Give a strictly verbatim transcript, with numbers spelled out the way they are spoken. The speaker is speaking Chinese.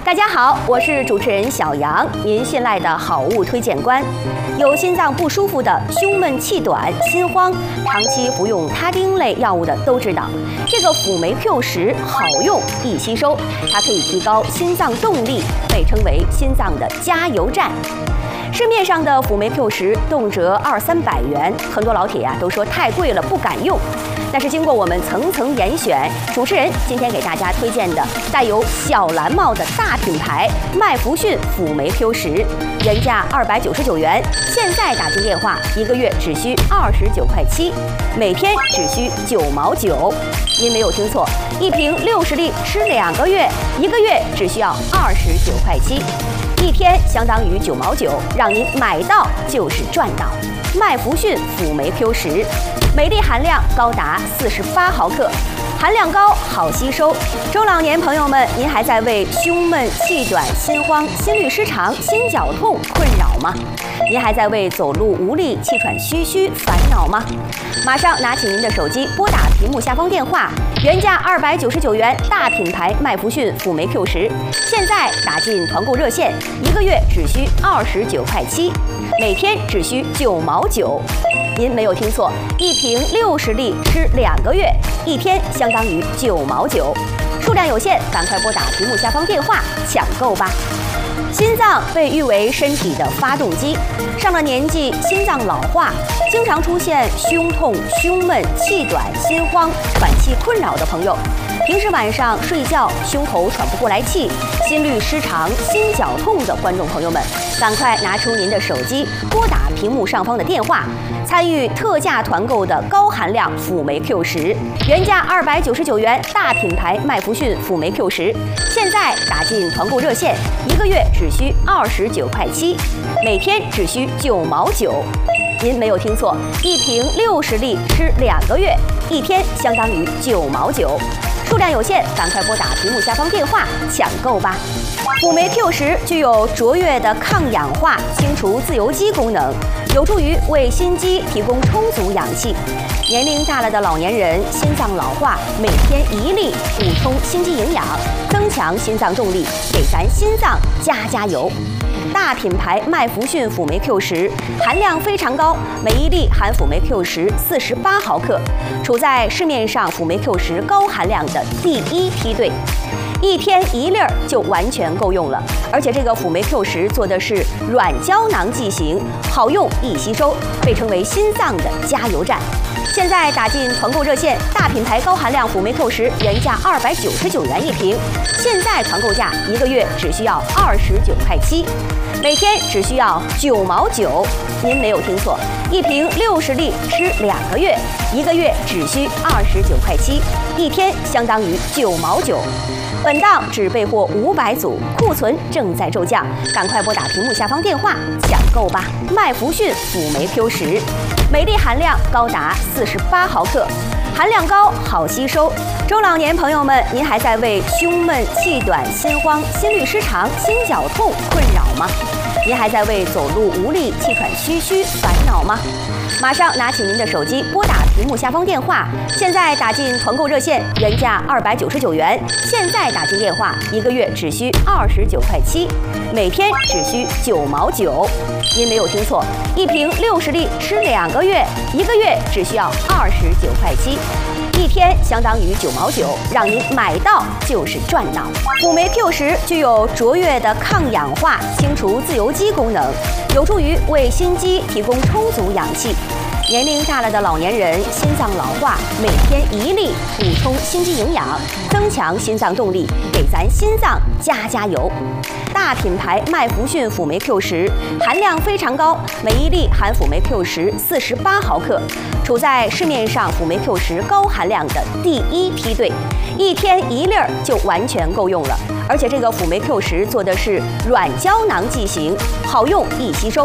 大家好，我是主持人小杨，您信赖的好物推荐官。有心脏不舒服的、胸闷气短、心慌，长期服用他汀类药物的都知道，这个辅酶 Q 十好用易吸收，它可以提高心脏动力，被称为心脏的加油站。市面上的辅酶 Q 十动辄二三百元，很多老铁呀、啊、都说太贵了，不敢用。但是经过我们层层严选，主持人今天给大家推荐的带有小蓝帽的大品牌麦弗逊辅酶 Q 十，原价二百九十九元，现在打进电话一个月只需二十九块七，每天只需九毛九。您没有听错，一瓶六十粒吃两个月，一个月只需要二十九块七。一天相当于九毛九，让您买到就是赚到。麦弗逊辅酶 Q 十，每粒含量高达四十八毫克，含量高，好吸收。中老年朋友们，您还在为胸闷、气短、心慌、心律失常、心绞痛困扰吗？您还在为走路无力、气喘吁吁烦恼吗？马上拿起您的手机，拨打屏幕下方电话，原价二百九十九元，大品牌麦弗逊辅酶 Q 十，现在打进团购热线，一个月只需二十九块七，每天只需九毛九。您没有听错，一瓶六十粒吃两个月，一天相当于九毛九。数量有限，赶快拨打屏幕下方电话抢购吧。心脏被誉为身体的发动机，上了年纪，心脏老化，经常出现胸痛、胸闷、气短、心慌、喘气困扰的朋友，平时晚上睡觉胸口喘不过来气、心律失常、心绞痛的观众朋友们，赶快拿出您的手机，拨打屏幕上方的电话，参与特价团购的高含量辅酶 Q 十，原价二百九十九元，大品牌麦弗逊辅酶 Q 十，现在打进团购热线，一个月只需二十九块七，每天只需九毛九。您没有听错，一瓶六十粒吃两个月，一天相当于九毛九。数量有限，赶快拨打屏幕下方电话抢购吧。辅酶 Q 十具有卓越的抗氧化、清除自由基功能，有助于为心肌提供充足氧气。年龄大了的老年人，心脏老化，每天一粒，补充心肌营养，增强心脏动力，给咱心脏加加油。大品牌麦弗逊辅酶 Q 十含量非常高，每一粒含辅酶 Q 十四十八毫克，处在市面上辅酶 Q 十高含量的第一梯队。一天一粒儿就完全够用了，而且这个辅酶 Q 十做的是软胶囊剂型，好用易吸收，被称为心脏的加油站。现在打进团购热线，大品牌高含量辅酶 Q 十原价二百九十九元一瓶，现在团购价一个月只需要二十九块七，每天只需要九毛九。您没有听错，一瓶六十粒吃两个月，一个月只需二十九块七，一天相当于九毛九。本档只备货五百组，库存正在骤降，赶快拨打屏幕下方电话抢购吧。麦弗逊辅酶 Q 十，每粒含量高达四十八毫克，含量高，好吸收。中老年朋友们，您还在为胸闷、气短、心慌、心律失常、心绞痛困扰吗？您还在为走路无力、气喘吁吁烦恼吗？马上拿起您的手机，拨打屏幕下方电话，现在打进团购热线，原价二百九十九元，现在打进电话，一个月只需二十九块七，每天只需九毛九。您没有听错，一瓶六十粒吃两个月，一个月只需要二十九块七。一天相当于九毛九，让您买到就是赚到。辅酶 Q 十具有卓越的抗氧化、清除自由基功能，有助于为心肌提供充足氧气。年龄大了的老年人，心脏老化，每天一粒，补充心肌营养，增强心脏动力，给咱心脏加加油。大品牌麦弗逊辅酶 Q 十含量非常高，每一粒含辅酶 Q 十四十八毫克，处在市面上辅酶 Q 十高含量的第一梯队。一天一粒儿就完全够用了，而且这个辅酶 Q 十做的是软胶囊剂型，好用易吸收。